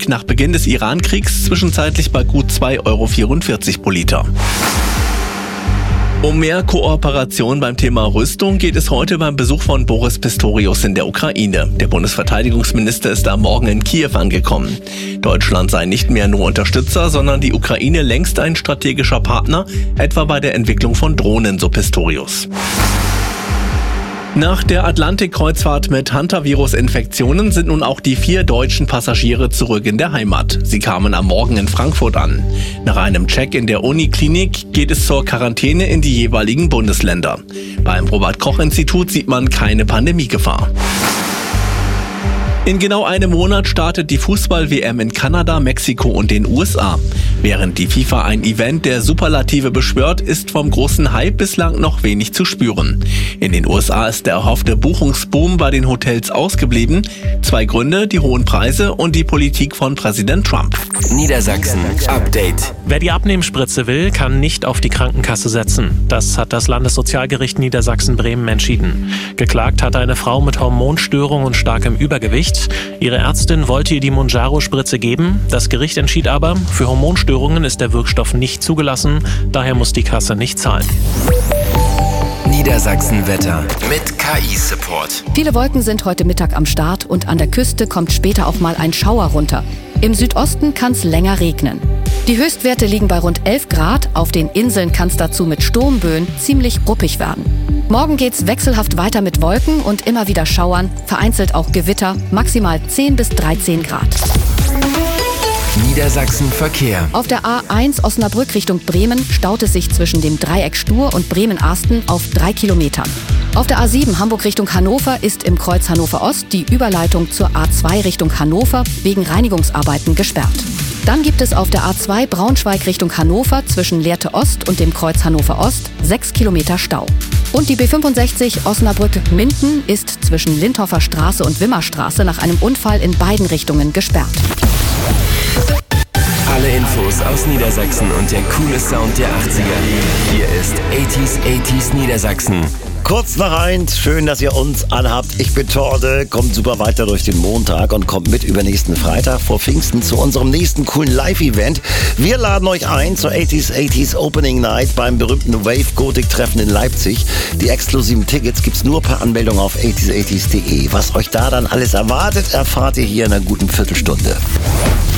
lag nach Beginn des Iran-Kriegs zwischenzeitlich bei gut 2,44 Euro pro Liter. Um mehr Kooperation beim Thema Rüstung geht es heute beim Besuch von Boris Pistorius in der Ukraine. Der Bundesverteidigungsminister ist am Morgen in Kiew angekommen. Deutschland sei nicht mehr nur Unterstützer, sondern die Ukraine längst ein strategischer Partner, etwa bei der Entwicklung von Drohnen, so Pistorius. Nach der Atlantik-Kreuzfahrt mit Hantavirus-Infektionen sind nun auch die 4 deutschen Passagiere zurück in der Heimat. Sie kamen am Morgen in Frankfurt an. Nach einem Check in der Uniklinik geht es zur Quarantäne in die jeweiligen Bundesländer. Beim Robert-Koch-Institut sieht man keine Pandemiegefahr. In genau einem Monat startet die Fußball-WM in Kanada, Mexiko und den USA. Während die FIFA ein Event der Superlative beschwört, ist vom großen Hype bislang noch wenig zu spüren. In den USA ist der erhoffte Buchungsboom bei den Hotels ausgeblieben. 2 Gründe, die hohen Preise und die Politik von Präsident Trump. Niedersachsen Update. Wer die Abnehmspritze will, kann nicht auf die Krankenkasse setzen. Das hat das Landessozialgericht Niedersachsen-Bremen entschieden. Geklagt hatte eine Frau mit Hormonstörung und starkem Übergewicht. Ihre Ärztin wollte ihr die Mounjaro-Spritze geben. Das Gericht entschied aber, für Hormonstörungen ist der Wirkstoff nicht zugelassen. Daher muss die Kasse nicht zahlen. Niedersachsen-Wetter mit KI-Support. Viele Wolken sind heute Mittag am Start und an der Küste kommt später auch mal ein Schauer runter. Im Südosten kann es länger regnen. Die Höchstwerte liegen bei rund 11 Grad. Auf den Inseln kann es dazu mit Sturmböen ziemlich ruppig werden. Morgen geht's wechselhaft weiter mit Wolken und immer wieder Schauern, vereinzelt auch Gewitter, maximal 10 bis 13 Grad. Niedersachsen Verkehr. Auf der A1 Osnabrück Richtung Bremen staut es sich zwischen dem Dreieck Stur und Bremen-Asten auf 3 Kilometern. Auf der A7 Hamburg Richtung Hannover ist im Kreuz Hannover Ost die Überleitung zur A2 Richtung Hannover wegen Reinigungsarbeiten gesperrt. Dann gibt es auf der A2 Braunschweig Richtung Hannover zwischen Lehrte Ost und dem Kreuz Hannover Ost 6 Kilometer Stau. Und die B65 Osnabrück-Minden ist zwischen Lindhoffer Straße und Wimmerstraße nach einem Unfall in beiden Richtungen gesperrt. Alle Infos aus Niedersachsen und der coole Sound der 80er. Hier ist 80s Niedersachsen. Kurz nach 1, schön, dass ihr uns anhabt. Ich bin Torde, kommt super weiter durch den Montag und kommt mit übernächsten Freitag vor Pfingsten zu unserem nächsten coolen Live-Event. Wir laden euch ein zur 80s Opening Night beim berühmten Wave Gothic Treffen in Leipzig. Die exklusiven Tickets gibt's nur per Anmeldung auf 80s.de. Was euch da dann alles erwartet, erfahrt ihr hier in einer guten Viertelstunde.